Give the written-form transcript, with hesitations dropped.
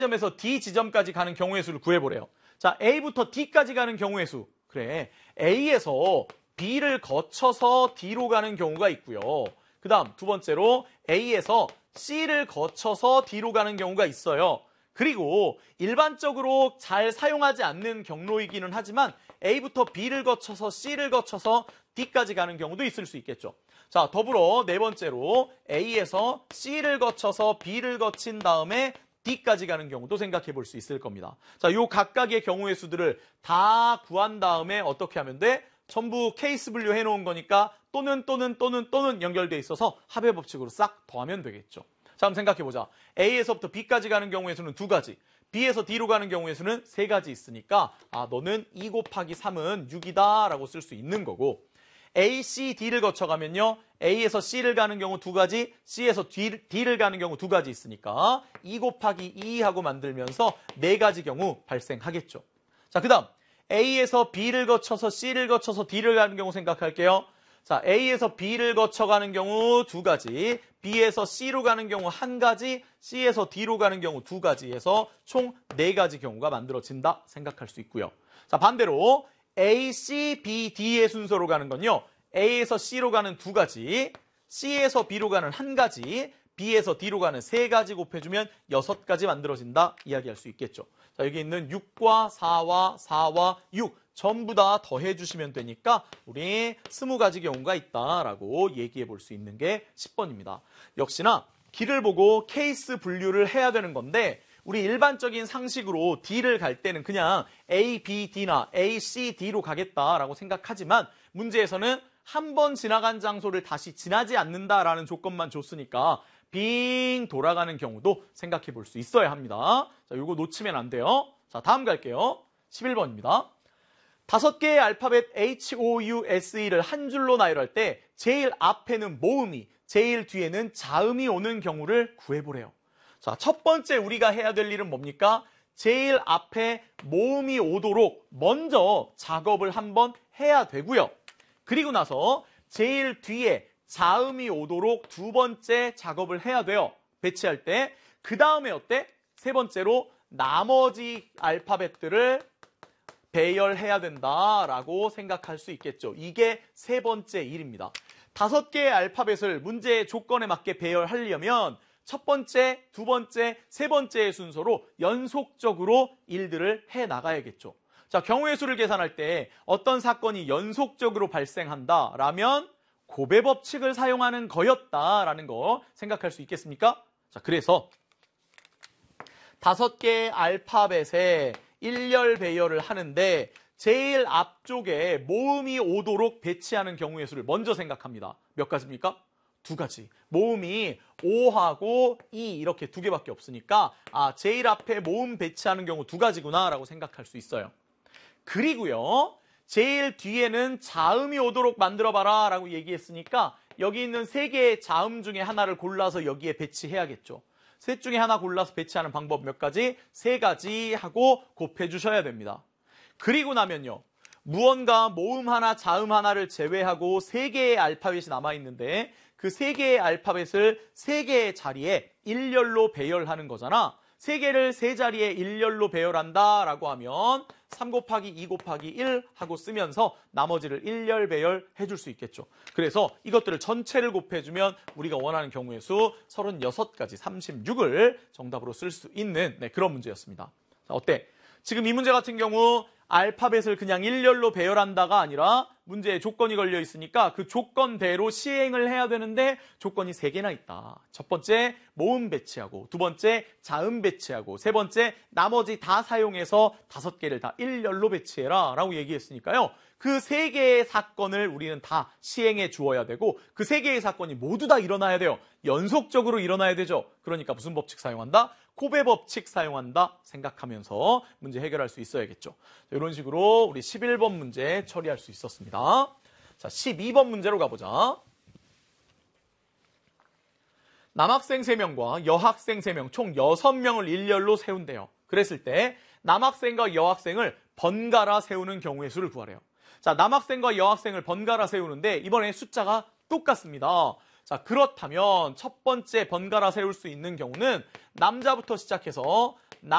지점에서 D 지점까지 가는 경우의 수를 구해보래요. 자, A부터 D까지 가는 경우의 수. 그래, A에서 B를 거쳐서 D로 가는 경우가 있고요. 그 다음 두 번째로 A에서 C를 거쳐서 D로 가는 경우가 있어요. 그리고 일반적으로 잘 사용하지 않는 경로이기는 하지만 A부터 B를 거쳐서 C를 거쳐서 D까지 가는 경우도 있을 수 있겠죠. 자, 더불어 네 번째로 A에서 C를 거쳐서 B를 거친 다음에 D까지 가는 경우도 생각해 볼 수 있을 겁니다. 자, 요 각각의 경우의 수들을 다 구한 다음에 어떻게 하면 돼? 전부 케이스 분류 해놓은 거니까 또는 연결돼 있어서 합의 법칙으로 싹 더하면 되겠죠. 자, 한번 생각해보자. A에서부터 B까지 가는 경우의 수는 2가지, B에서 D로 가는 경우의 수는 3가지 있으니까 너는 2 곱하기 3은 6이다 라고 쓸 수 있는 거고, A, C, D를 거쳐가면요, A에서 C를 가는 경우 2가지, C에서 D를 가는 경우 2가지 있으니까 2 곱하기 2 하고 만들면서 4가지 경우 발생하겠죠. 자, 그 다음 A에서 B를 거쳐서 C를 거쳐서 D를 가는 경우 생각할게요. 자, A에서 B를 거쳐가는 경우 2가지, B에서 C로 가는 경우 1가지, C에서 D로 가는 경우 2가지 해서 총 4가지 경우가 만들어진다 생각할 수 있고요. 자, 반대로 A, C, B, D의 순서로 가는 건요, A에서 C로 가는 2가지, C에서 B로 가는 1가지, B에서 D로 가는 3가지 곱해주면 6가지 만들어진다 이야기할 수 있겠죠. 자, 여기 있는 6과 4와 6 전부 다 더해주시면 되니까 우리 20가지 경우가 있다라고 얘기해 볼 수 있는 게 10번입니다. 역시나 길을 보고 케이스 분류를 해야 되는 건데, 우리 일반적인 상식으로 D를 갈 때는 그냥 A, B, D나 A, C, D로 가겠다라고 생각하지만 문제에서는 한 번 지나간 장소를 다시 지나지 않는다라는 조건만 줬으니까 빙 돌아가는 경우도 생각해 볼 수 있어야 합니다. 자, 요거 놓치면 안 돼요. 자, 다음 갈게요. 11번입니다. 5개의 알파벳 HOUSE를 한 줄로 나열할 때 제일 앞에는 모음이, 제일 뒤에는 자음이 오는 경우를 구해보래요. 자, 첫 번째 우리가 해야 될 일은 뭡니까? 제일 앞에 모음이 오도록 먼저 작업을 한번 해야 되고요. 그리고 나서 제일 뒤에 자음이 오도록 두 번째 작업을 해야 돼요. 배치할 때. 그 다음에 어때? 세 번째로 나머지 알파벳들을 배열해야 된다라고 생각할 수 있겠죠. 이게 세 번째 일입니다. 5개의 알파벳을 문제의 조건에 맞게 배열하려면 첫 번째, 두 번째, 세 번째의 순서로 연속적으로 일들을 해 나가야겠죠. 자, 경우의 수를 계산할 때 어떤 사건이 연속적으로 발생한다라면 곱의 법칙을 사용하는 거였다라는 거 생각할 수 있겠습니까? 자, 그래서 5개의 알파벳에 일렬 배열을 하는데 제일 앞쪽에 모음이 오도록 배치하는 경우의 수를 먼저 생각합니다. 몇 가지입니까? 2가지. 모음이 O하고 E 이렇게 2개밖에 없으니까 제일 앞에 모음 배치하는 경우 2가지구나 라고 생각할 수 있어요. 그리고요, 제일 뒤에는 자음이 오도록 만들어봐라 라고 얘기했으니까 여기 있는 3개의 자음 중에 하나를 골라서 여기에 배치해야겠죠. 셋 중에 하나 골라서 배치하는 방법 몇 가지? 3가지 하고 곱해 주셔야 됩니다. 그리고 나면요, 무언가 모음 하나, 자음 하나를 제외하고 3개의 알파벳이 남아있는데 그 3개의 알파벳을 3개의 자리에 일렬로 배열하는 거잖아. 3개를 3자리에 일렬로 배열한다라고 하면 3 곱하기 2 곱하기 1 하고 쓰면서 나머지를 일렬 배열 해줄 수 있겠죠. 그래서 이것들을 전체를 곱해주면 우리가 원하는 경우의 수 36가지, 36을 정답으로 쓸 수 있는 그런 문제였습니다. 자, 어때? 지금 이 문제 같은 경우 알파벳을 그냥 일렬로 배열한다가 아니라 문제에 조건이 걸려 있으니까 그 조건대로 시행을 해야 되는데 조건이 3개나 있다. 첫 번째 모음 배치하고, 두 번째 자음 배치하고, 세 번째 나머지 다 사용해서 5개를 다 일렬로 배치해라 라고 얘기했으니까요. 그 3개의 사건을 우리는 다 시행해 주어야 되고 그 3개의 사건이 모두 다 일어나야 돼요. 연속적으로 일어나야 되죠. 그러니까 무슨 법칙 사용한다? 곱의 법칙 사용한다 생각하면서 문제 해결할 수 있어야겠죠. 이런 식으로 우리 11번 문제 처리할 수 있었습니다. 자, 12번 문제로 가보자. 남학생 3명과 여학생 3명 총 6명을 일렬로 세운대요. 그랬을 때 남학생과 여학생을 번갈아 세우는 경우의 수를 구하래요. 자, 남학생과 여학생을 번갈아 세우는데 이번에 숫자가 똑같습니다. 자, 그렇다면 첫 번째 번갈아 세울 수 있는 경우는 남자부터 시작해서